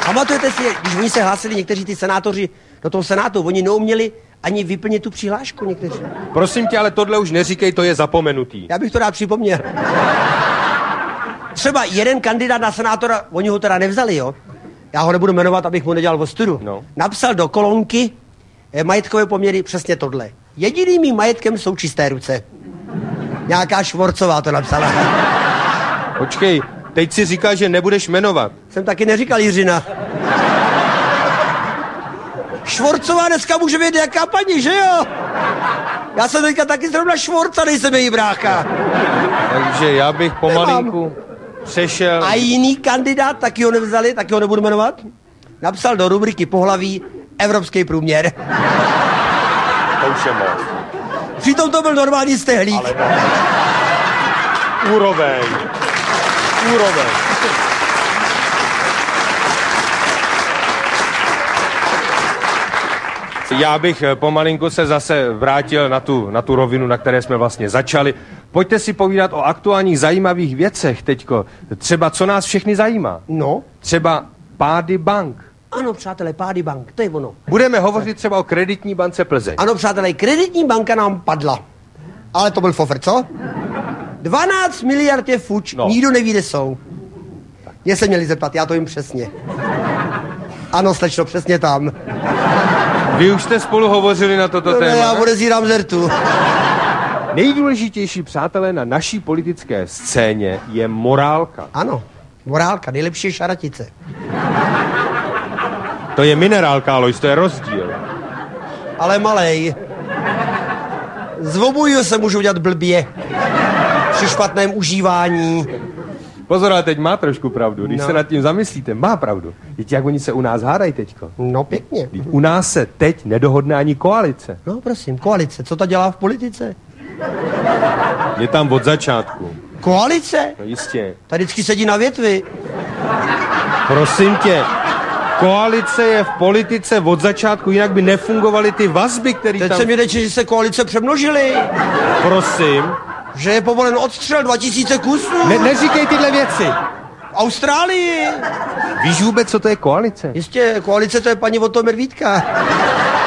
Pamatujete si, když oni se hlásili někteří ty senátoři do toho senátu, oni neuměli ani vyplnit tu přihlášku někteří. Prosím tě, ale tohle už neříkej, to je zapomenutý. Já bych to rád připomněl. Třeba jeden kandidát na senátora, oni ho teda nevzali, jo? Já ho nebudu jmenovat, abych mu nedělal ostudu. No. Napsal do kolonky majetkové poměry přesně tohle. Jediným mým majetkem jsou čisté ruce. Nějaká Švorcová to napsala. Počkej, teď si říkal, že nebudeš jmenovat. Jsem taky neříkal Jiřina. Švorcová dneska může být jaká paní, že jo? Já jsem teďka taky zrovna Švorca, nejsem její brácha. Takže já bych pomalinku přešel... A jiný kandidát, taky ho nevzali, taky ho nebudu jmenovat, napsal do rubriky pohlaví evropský průměr. To už je moc. Přitom to byl normální stehlík. Ale no. Úroveň. Já bych pomalinku se zase vrátil na tu rovinu, na které jsme vlastně začali. Pojďte si povídat o aktuálních zajímavých věcech teďko. Třeba co nás všechny zajímá. No? Třeba pády bank. Ano, přátelé, pády bank, to je ono. Budeme hovořit třeba o Kreditní bance Plzeň. Ano, přátelé, Kreditní banka nám padla. Ale to byl fofr, co? 12 miliard je fuč, no. Nikdo neví, kde jsou. Mě se měli zeptat, já to jim přesně. Ano, slečno, přesně tam. Vy už jste spolu hovořili na toto téma? Já podezírám žertu. Nejdůležitější, přátelé, na naší politické scéně je morálka. Ano, morálka, nejlepší šaratice. To je minerálka, Alois, to je rozdíl. Ale malej. Z obojího se můžu udělat blbě. Při špatném užívání. Pozor, ale teď má trošku pravdu. Když se nad tím zamyslíte, má pravdu. Víte, jak oni se u nás hádají teďko? No pěkně. U nás se teď nedohodne ani koalice. No prosím, koalice, co to dělá v politice? Je tam od začátku. Koalice? No jistě. Tady vždycky sedí na větvi. Prosím tě, koalice je v politice od začátku, jinak by nefungovaly ty vazby, které tam... Teď se mi řeči, že se koalice přemnožily. Prosím. Že je povolen odstřel 2000 kusů. Neříkej tyhle věci. Austrálii. Víš vůbec, co to je koalice? Jistě, koalice to je paní Otto Medvídka.